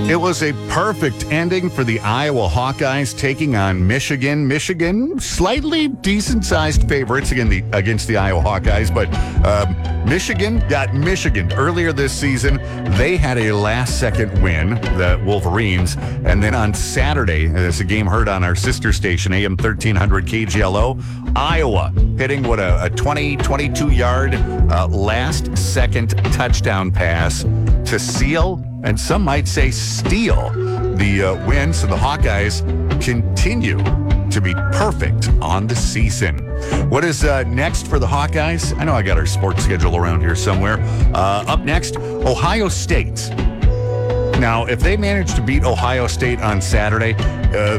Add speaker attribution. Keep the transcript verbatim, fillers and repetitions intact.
Speaker 1: It was a perfect ending for the Iowa Hawkeyes taking on Michigan. Michigan, slightly decent-sized favorites against the, against the Iowa Hawkeyes, but um, Michigan got Michigan. Earlier this season, they had a last-second win, the Wolverines, and then on Saturday, it's a game heard on our sister station, A M thirteen hundred K G L O, Iowa hitting what a, a twenty, twenty-two-yard uh, last-second touchdown pass to seal, and some might say steal, the uh, win. So the Hawkeyes continue to be perfect on the season. What is uh, next for the Hawkeyes? I know I got our sports schedule around here somewhere. Uh, up next, Ohio State. Now, if they manage to beat Ohio State on Saturday, uh,